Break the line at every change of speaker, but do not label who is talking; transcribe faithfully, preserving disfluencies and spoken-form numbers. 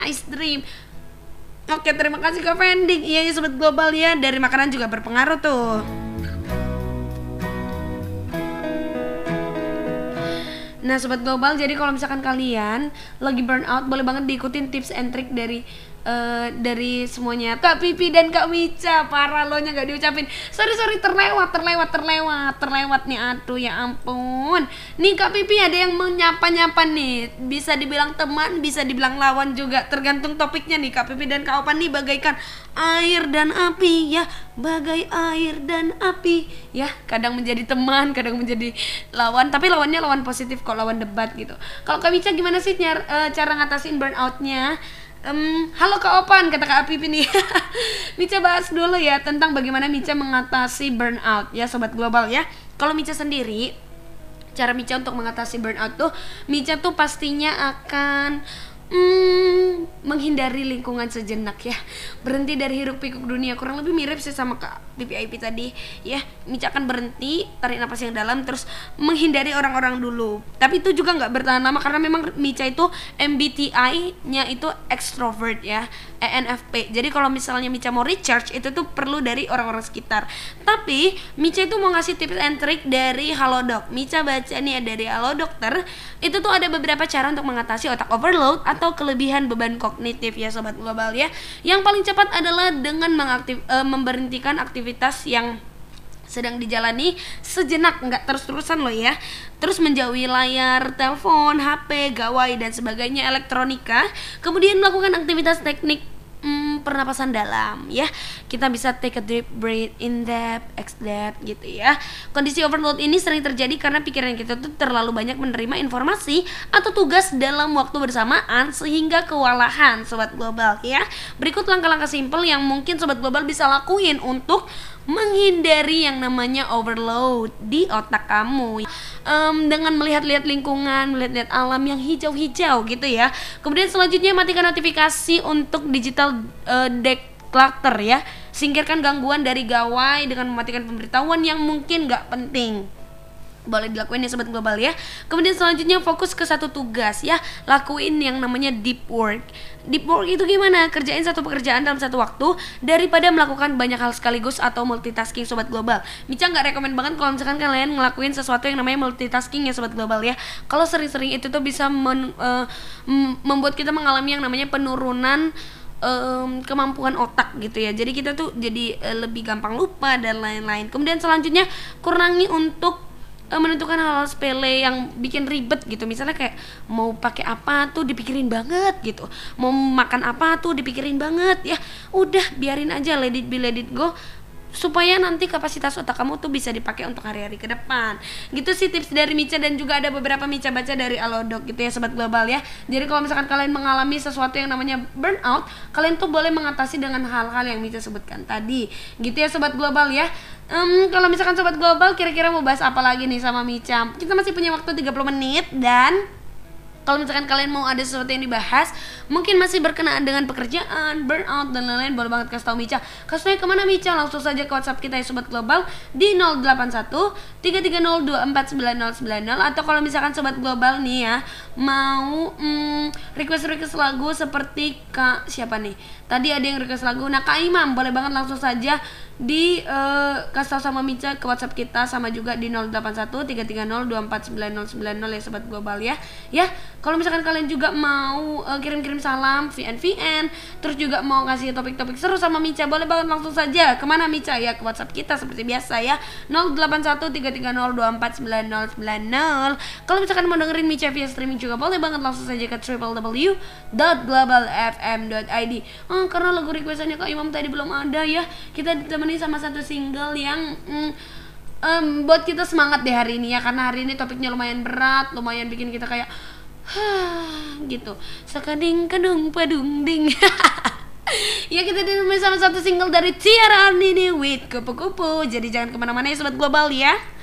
Nice dream. Oke, terima kasih Kak Fendi. Iya ya Sobat Global ya, dari makanan juga berpengaruh tuh. Nah Sobat Global, jadi kalau misalkan kalian lagi burnout, boleh banget diikutin tips and trick dari uh, dari semuanya Kak Pipi dan Kak Mica. Parah lo nya gak diucapin. Sorry sorry terlewat terlewat terlewat terlewat nih, aduh ya ampun. Nih Kak Pipi ada yang menyapa-nyapa nih. Bisa dibilang teman, bisa dibilang lawan juga, tergantung topiknya nih. Kak Pipi dan Kak Opan nih bagaikan air dan api ya, bagai air dan api ya, kadang menjadi teman, kadang menjadi lawan, tapi lawannya lawan positif kok, lawan debat gitu. Kalau Kak Mica gimana sih nyar, uh, cara ngatasin burnoutnya? Um, halo Kak Opan, kata Kak Apipi nih. Mica bahas dulu ya tentang bagaimana Mica mengatasi burnout ya Sobat Global ya. Kalau Mica sendiri, cara Mica untuk mengatasi burnout tuh, Mica tuh pastinya akan Hmm, menghindari lingkungan sejenak ya, berhenti dari hiruk pikuk dunia. Kurang lebih mirip sih sama Kak V V I P tadi ya. Mica akan berhenti, tarik napas yang dalam, terus menghindari orang-orang dulu. Tapi itu juga nggak bertahan lama, karena memang Mica itu M B T I-nya itu extrovert ya, E N F P. Jadi kalau misalnya Mica mau recharge, itu tuh perlu dari orang-orang sekitar. Tapi Mica itu mau ngasih tips and trick dari Halodoc. Mica baca nih dari Halo Dokter, itu tuh ada beberapa cara untuk mengatasi otak overload atau kelebihan beban kognitif ya Sobat Global ya. Yang paling cepat adalah dengan mengaktif, e, memberhentikan aktivitas yang sedang dijalani sejenak, nggak terus-terusan loh ya. Terus menjauhi layar, telepon, H P, gawai dan sebagainya elektronika. Kemudian melakukan aktivitas teknik Hmm, pernapasan dalam ya. Kita bisa take a deep breath, in depth, ex depth gitu ya. Kondisi overload ini sering terjadi karena pikiran kita tuh terlalu banyak menerima informasi atau tugas dalam waktu bersamaan sehingga kewalahan Sobat Global ya. Berikut langkah-langkah simpel yang mungkin Sobat Global bisa lakuin untuk menghindari yang namanya overload di otak kamu, um, dengan melihat-lihat lingkungan, melihat-lihat alam yang hijau-hijau gitu ya. Kemudian selanjutnya matikan notifikasi untuk digital uh, declutter ya. Singkirkan gangguan dari gawai dengan mematikan pemberitahuan yang mungkin gak penting. Boleh dilakuin ya Sobat Global ya. Kemudian selanjutnya fokus ke satu tugas ya. Lakuin yang namanya deep work. Deep work itu gimana? Kerjain satu pekerjaan dalam satu waktu daripada melakukan banyak hal sekaligus atau multitasking Sobat Global. Mica nggak rekomen banget kalau misalkan kalian ngelakuin sesuatu yang namanya multitasking ya Sobat Global ya. Kalau sering-sering itu tuh bisa men, uh, membuat kita mengalami yang namanya penurunan Um, kemampuan otak gitu ya. Jadi kita tuh jadi uh, lebih gampang lupa dan lain-lain. Kemudian selanjutnya kurangi untuk menentukan hal-hal sepele yang bikin ribet gitu. Misalnya kayak mau pakai apa tuh dipikirin banget gitu, mau makan apa tuh dipikirin banget ya. Udah biarin aja, let it be, let it go, supaya nanti kapasitas otak kamu tuh bisa dipakai untuk hari-hari ke depan. Gitu sih tips dari Mica, dan juga ada beberapa Mica baca dari Halodoc gitu ya Sobat Global ya. Jadi kalau misalkan kalian mengalami sesuatu yang namanya burnout, kalian tuh boleh mengatasi dengan hal-hal yang Mica sebutkan tadi. Gitu ya Sobat Global ya. Um, kalau misalkan Sobat Global kira-kira mau bahas apa lagi nih sama Mica? Kita masih punya waktu tiga puluh menit, dan kalau misalkan kalian mau ada sesuatu yang dibahas, mungkin masih berkenaan dengan pekerjaan, burnout dan lain-lain, boleh banget kasih tau Mica. Kasih tau kemana Mica? Langsung saja ke WhatsApp kita ya Sobat Global di nol delapan satu tiga tiga nol dua empat sembilan nol sembilan nol. Atau kalau misalkan Sobat Global nih ya mau mm, request-request lagu seperti Kak siapa nih? Tadi ada yang request lagu, nah Kak Imam, boleh banget langsung saja di uh, kasih tau sama Mica ke WhatsApp kita, sama juga di nol delapan satu tiga tiga nol dua empat sembilan nol sembilan nol ya Sobat Global ya. Ya, kalau misalkan kalian juga mau uh, kirim-kirim salam V N V N, terus juga mau ngasih topik-topik seru sama Mica, boleh banget langsung saja kemana Mica ya, ke WhatsApp kita seperti biasa ya, nol delapan satu tiga tiga nol dua empat sembilan nol sembilan nol. Kalau misalkan mau dengerin Mica via streaming juga boleh banget langsung saja ke w w w dot global f m dot i d. Oh, karena lagu requestannya Kak Imam tadi belum ada ya, kita ditemani sama satu single yang mm, um, buat kita semangat deh hari ini ya, karena hari ini topiknya lumayan berat, lumayan bikin kita kayak gitu, sekading kadung padung ding. Ya, kita ditemani sama satu single dari Tiara Nini with Kupu Kupu. Jadi jangan kemana-mana ya Sobat Global ya.